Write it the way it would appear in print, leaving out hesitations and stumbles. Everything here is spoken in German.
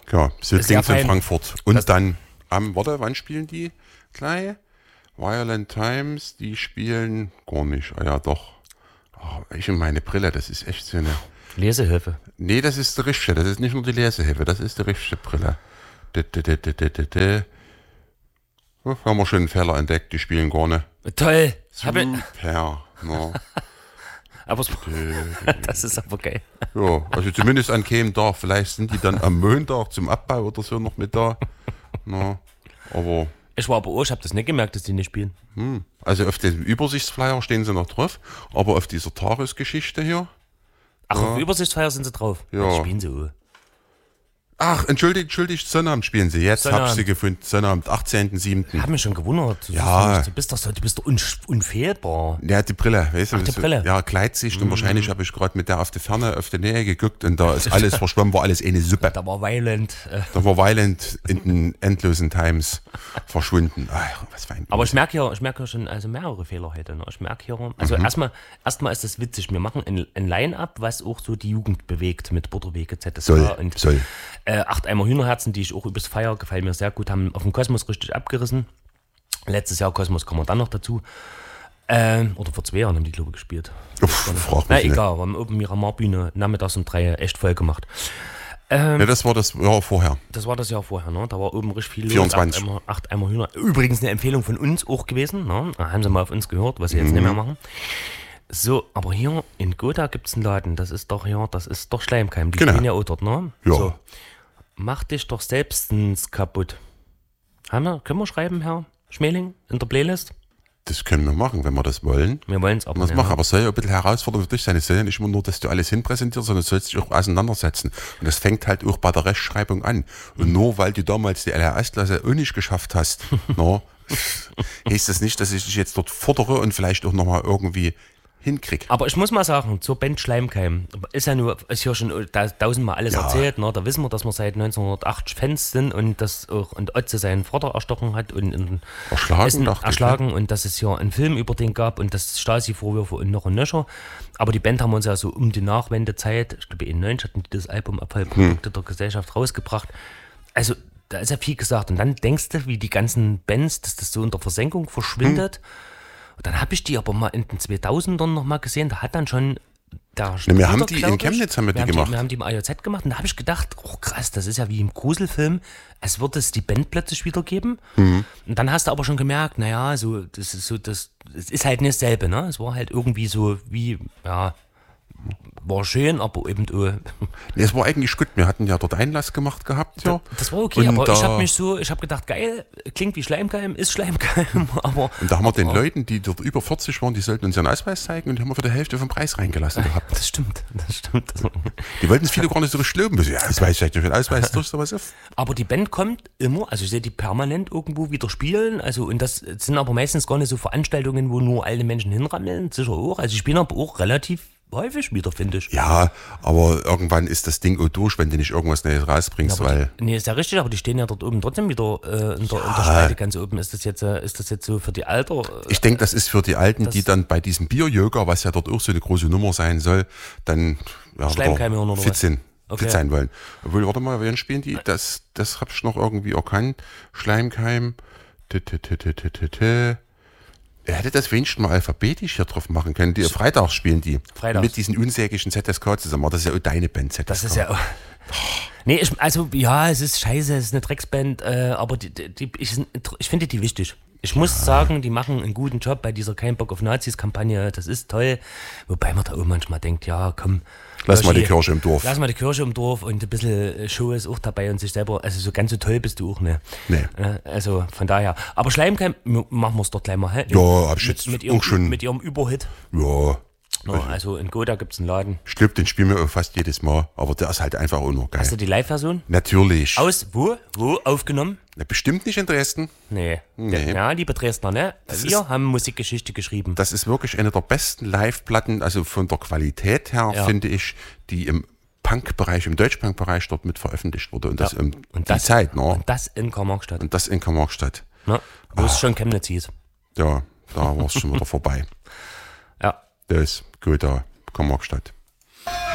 Ja, so klingt in Frankfurt. Und dann wann spielen die gleich? Violent Times, die spielen gar nicht. Ah ja, doch. Oh, ich und meine Brille, das ist echt so eine... Lesehilfe. Nee, das ist die richtige. Das ist nicht nur die Lesehilfe, das ist die richtige Brille. Haben wir schon einen Fehler entdeckt, die spielen gar nicht. Toll. Super. No. Aber das ist aber geil. Ja, also zumindest an keinem Tag. Vielleicht sind die dann am Montag zum Abbau oder so noch mit da. No. Aber... Ich habe das nicht gemerkt, dass die nicht spielen. Also auf dem Übersichtsflyer stehen sie noch drauf, aber auf dieser Tagesgeschichte hier. Ach, auf Übersichtsflyer sind sie drauf. Ja. Was spielen sie auch? Ach, entschuldigt, Sonnabend spielen sie. Jetzt habe ich sie gefunden. Sonnabend, 18.07. Ich habe mich schon gewundert. Ja. Du bist doch unfehlbar. Ja, die Brille, weißt du? Ach, die Brille. Ja, Gleitsicht und wahrscheinlich habe ich gerade mit der auf die Ferne, auf die Nähe geguckt und da ist alles verschwommen, war alles eine Suppe. Da war Violent. Da war Violent in den endlosen Times verschwunden. Ach, was für ein Aber ich merke hier schon also mehrere Fehler heute. Ne? Ich merke hier, also erstmal ist das witzig. Wir machen ein Line-Up, was auch so die Jugend bewegt mit Butterwege, ZSK soll. 8 Eimer Hühnerherzen, die ich auch übelst feier, gefallen mir sehr gut, haben auf dem Kosmos richtig abgerissen. Letztes Jahr Kosmos kommen wir dann noch dazu. Oder vor 2 Jahren haben die, glaube ich, gespielt. Frag mich nicht. Egal, wir haben Open Miramar-Bühne nachmittags um 3 echt voll gemacht. Ja, das war das Jahr vorher. Das war das Jahr vorher, ne? Da war oben richtig viel 24. 8 Eimer Hühner. Übrigens eine Empfehlung von uns auch gewesen, ne? Da haben sie mal auf uns gehört, was sie jetzt nicht mehr machen. So, aber hier in Gotha gibt es einen Laden, das ist doch Schleimkeim, die stehen ja auch dort, ne? Ja. So, mach dich doch selbstens kaputt. Können wir schreiben, Herr Schmeling, in der Playlist? Das können wir machen, wenn wir das wollen. Wir wollen es aber nicht. Aber es soll ja ein bisschen herausfordernd für dich sein. Es soll ja nicht immer nur, dass du alles hinpräsentierst, sondern es soll sich auch auseinandersetzen. Und das fängt halt auch bei der Rechtschreibung an. Und nur weil du damals die LRS-Klasse auch nicht geschafft hast, heißt das nicht, dass ich dich jetzt dort fordere und vielleicht auch nochmal irgendwie hinkrieg. Aber ich muss mal sagen, zur Band Schleimkeim ist ja schon tausendmal alles erzählt. Ne? Da wissen wir, dass wir seit 1980 Fans sind und Otze seinen Vater erstochen hat und erschlagen und dass es ja einen Film über den gab und dass Stasi-Vorwürfe und noch ein Nöcher. Aber die Band haben uns ja so um die Nachwendezeit, ich glaube in 1990 hatten die das Album Abfallprodukte der Gesellschaft rausgebracht. Also da ist ja viel gesagt. Und dann denkst du, wie die ganzen Bands, dass das so in der Versenkung verschwindet. Und dann habe ich die aber mal in den 2000ern noch mal gesehen, da hat dann schon wir haben die in Chemnitz gemacht. Wir haben die im AJZ gemacht und da habe ich gedacht, oh krass, das ist ja wie im Gruselfilm, als würde es die Band plötzlich wieder geben. Und dann hast du aber schon gemerkt, naja, es ist halt nicht dasselbe, ne? Es war halt irgendwie so wie, ja, war schön, aber eben es war eigentlich gut. Wir hatten ja dort Einlass gemacht gehabt. Ja. Das war okay, und aber ich habe gedacht, geil, klingt wie Schleimkeim, ist Schleimkeim, aber... Und da haben wir den Leuten, die dort über 40 waren, die sollten uns ihren Ausweis zeigen und die haben wir für die Hälfte vom Preis reingelassen gehabt. Das stimmt. Die wollten es viele gar nicht so richtig loben. Ja, Ausweis, ich den Ausweis durch sowas auf. Aber die Band kommt immer, also ich sehe die permanent irgendwo wieder spielen, also und das sind aber meistens gar nicht so Veranstaltungen, wo nur alte Menschen hinrammeln, sicher auch. Also die spielen aber auch relativ häufig wieder, finde ich. Ja, aber irgendwann ist das Ding auch durch, wenn du nicht irgendwas Neues rausbringst, weil... ist ja richtig, aber die stehen ja dort oben trotzdem wieder in der Spalte ganz oben. Ist das jetzt so für die Alter? Ich denke, das ist für die Alten, die dann bei diesem Bier-Yoga, was ja dort auch so eine große Nummer sein soll, dann fit sind. Okay. Fit sein wollen. Obwohl, warte mal, wen spielen die? Das habe ich noch irgendwie erkannt. Schleimkeim. Er hätte das wenigstens mal alphabetisch hier drauf machen können. Freitags spielen die. Mit diesen unsäglichen ZSK zusammen. Das ist ja auch deine Band, ZSK. Das ist ja auch... Nee, es ist scheiße, es ist eine Drecksband, aber ich finde die wichtig. Ich muss sagen, die machen einen guten Job bei dieser Kein Bock auf Nazis-Kampagne. Das ist toll. Wobei man da auch manchmal denkt, ja, komm. Lass mal die Kirche im Dorf. Lass mal die Kirche im Dorf und ein bisschen Show ist auch dabei und sich selber, also so ganz so toll bist du auch, ne? Nee. Also von daher. Aber Schleimkeim, machen wir es doch gleich mal, hä? Ja, hab ich jetzt mit auch schon. Mit ihrem Überhit. Ja. Also in Gotha gibt es einen Laden. Ich glaube, den spielen wir auch fast jedes Mal, aber der ist halt einfach auch noch geil. Hast du die Live-Version? Natürlich. Aus wo? Wo aufgenommen? Na, bestimmt nicht in Dresden. Nee. Ja, liebe Dresdner, ne? Wir haben Musikgeschichte geschrieben. Das ist wirklich eine der besten Live-Platten, also von der Qualität her, finde ich, die im Punk-Bereich, im Deutsch-Punk-Bereich dort mit veröffentlicht wurde. Und das die Zeit, ne? Und das in Karl-Marx-Stadt. Na, wo es schon Chemnitz hieß. Ja, da war es schon wieder vorbei. Ja. Das ist Gotha, Karl-Marx-Stadt.